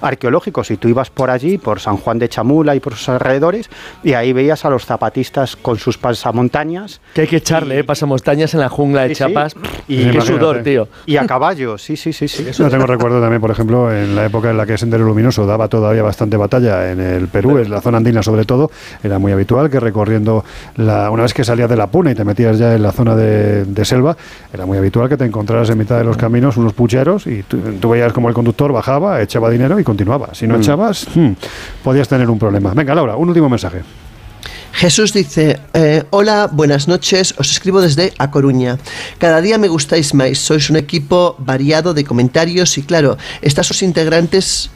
arqueológicos, y tú ibas por allí, por San Juan de Chamula y por sus alrededores, y ahí veías a los zapatistas con sus pasamontañas. Que hay que echarle pasamontañas en la jungla de Chiapas. Y qué sudor, tío. Y a caballo, sí. Eso tengo recuerdo también, por ejemplo, en la época en la que Sendero Luminoso daba todavía bastante batalla en el Perú, en la zona andina sobre todo, era muy habitual que recorriendo, una vez que salías de la Puna y te metías ya en la zona de selva, era muy habitual que te encontraras en mitad de los caminos unos pucheros y tú veías como el conductor bajaba, echaba dinero y continuaba. Si no echabas, podías tener un problema. Venga, Laura, un último mensaje. Jesús dice, hola, buenas noches, os escribo desde A Coruña. Cada día me gustáis más, sois un equipo variado de comentarios y claro, sus integrantes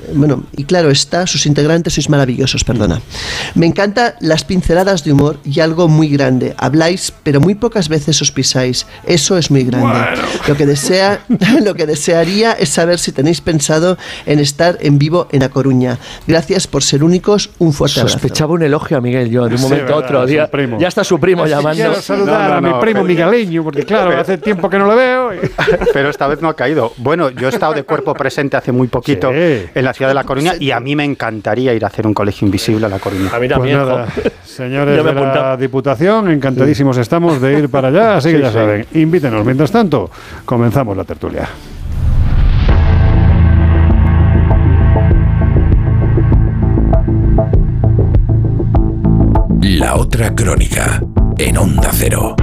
sois maravillosos, perdona. Me encantan las pinceladas de humor y algo muy grande. Habláis, pero muy pocas veces os pisáis. Eso es muy grande. Bueno. Lo que desearía es saber si tenéis pensado en estar en vivo en A Coruña. Gracias por ser únicos. Un fuerte abrazo. Sospechaba un elogio a Miguel yo, de un momento a otro. Ya está su primo llamando. Quiero saludar a mi primo migueleño, porque claro, hace tiempo que no lo veo. Pero esta vez no ha caído. Bueno, yo he estado de cuerpo presente hace muy poquito en la ciudad de La Coruña y a mí me encantaría ir a hacer un colegio invisible a La Coruña. A mí también. Pues nada, señores de la Diputación, encantadísimos estamos de ir para allá, así que ya saben, invítenos. Mientras tanto, comenzamos la tertulia. La otra crónica, en Onda Cero.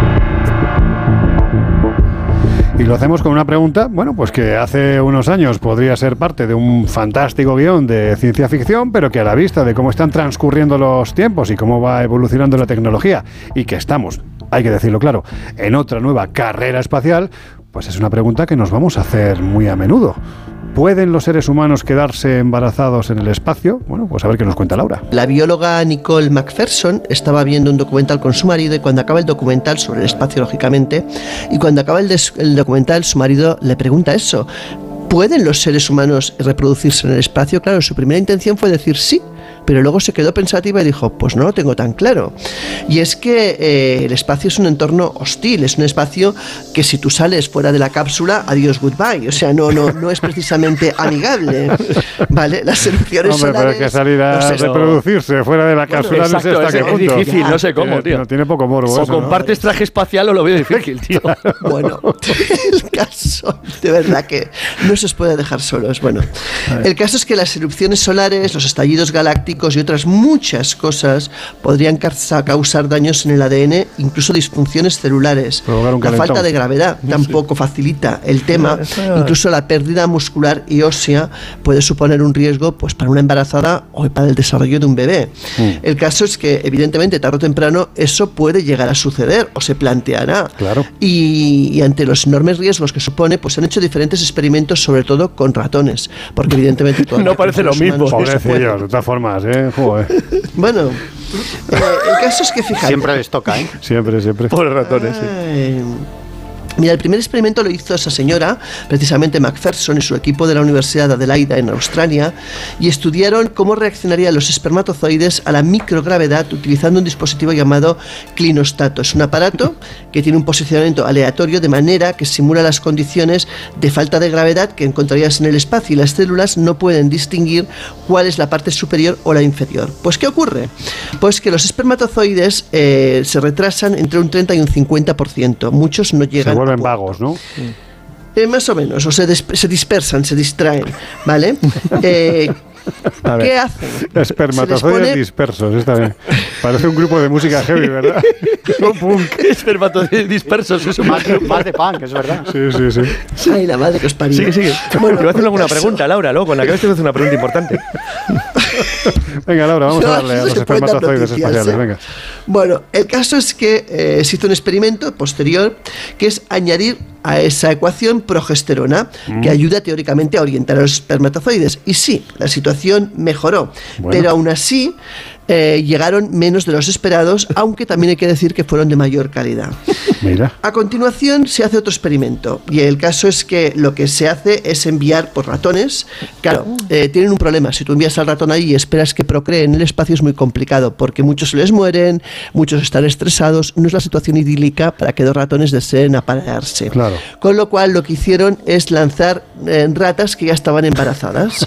Y lo hacemos con una pregunta, bueno, pues que hace unos años podría ser parte de un fantástico guión de ciencia ficción, pero que a la vista de cómo están transcurriendo los tiempos y cómo va evolucionando la tecnología y que estamos, hay que decirlo claro, en otra nueva carrera espacial, pues es una pregunta que nos vamos a hacer muy a menudo. ¿Pueden los seres humanos quedarse embarazados en el espacio? Bueno, pues a ver qué nos cuenta Laura. La bióloga Nicole McPherson estaba viendo un documental con su marido y cuando acaba el documental, sobre el espacio lógicamente, y cuando acaba el documental su marido le pregunta eso. ¿Pueden los seres humanos reproducirse en el espacio? Claro, su primera intención fue decir sí, pero luego se quedó pensativa y dijo, pues no lo tengo tan claro. Y es que el espacio es un entorno hostil, es un espacio que si tú sales fuera de la cápsula, adiós, goodbye. O sea, no es precisamente amigable, ¿vale? Las erupciones solares... Pero que salir a reproducirse fuera de la cápsula, no sé hasta qué punto. Es difícil, no sé cómo, tío. No tiene poco morbo. O compartes traje espacial o lo veo difícil, tío. Bueno, el caso, de verdad que no se os puede dejar solos. Bueno, el caso es que las erupciones solares, los estallidos galácticos y otras muchas cosas podrían causar daños en el ADN, incluso disfunciones celulares. La falta de gravedad tampoco facilita el tema. Incluso la pérdida muscular y ósea puede suponer un riesgo pues para una embarazada o para el desarrollo de un bebé. El caso es que evidentemente tarde o temprano eso puede llegar a suceder o se planteará. Claro. Y ante los enormes riesgos que supone, pues se han hecho diferentes experimentos, sobre todo con ratones, porque evidentemente no parece lo mismo. Pobrecillos, de todas formas, joder. Bueno, el caso es que fijaros. Siempre les toca, ¿eh? Siempre. Pobres ratones, Mira, el primer experimento lo hizo esa señora, precisamente McPherson y su equipo de la Universidad de Adelaida en Australia, y estudiaron cómo reaccionarían los espermatozoides a la microgravedad utilizando un dispositivo llamado clinostato. Es un aparato que tiene un posicionamiento aleatorio de manera que simula las condiciones de falta de gravedad que encontrarías en el espacio y las células no pueden distinguir cuál es la parte superior o la inferior. Pues ¿qué ocurre? Pues que los espermatozoides se retrasan entre un 30 y un 50%. Muchos no llegan. Se vuelven vagos, ¿no? Más o menos, o se dispersan, se distraen, ¿vale? ¿Qué hacen? Espermatozoides dispersos, está bien. Parece un grupo de música heavy, ¿verdad? No punk. Espermatozoides dispersos, eso más de punk, es verdad. Sí. Ay, la madre que os parió. Sigue. Bueno, te voy a hacer alguna pregunta, Laura, luego, con la que te voy a hacer una pregunta importante. Venga, Laura, vamos a darle a los espermatozoides espaciales, venga. Bueno, el caso es que se hizo un experimento posterior que es añadir a esa ecuación progesterona que ayuda teóricamente a orientar a los espermatozoides. Y sí, la situación mejoró, pero aún así llegaron menos de los esperados, aunque también hay que decir que fueron de mayor calidad. Mira. A continuación se hace otro experimento y el caso es que lo que se hace es enviar por ratones. Claro, tienen un problema. Si tú envías al ratón ahí y esperas que procree en el espacio es muy complicado porque muchos se les mueren, muchos están estresados. No es la situación idílica para que dos ratones deseen aparearse. Claro. Con lo cual lo que hicieron es lanzar ratas que ya estaban embarazadas.